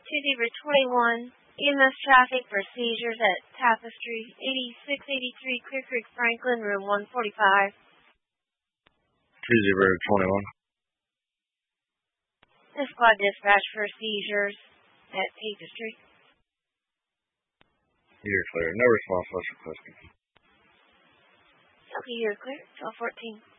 Tuesday, 21. EMS traffic for seizures at Tapestry, 8683 Clear Creek, Franklin, room 145. Tuesday, 21. The squad dispatch for seizures at Tapestry. You're clear. No response, what's requested? Okay, you're clear. 1214.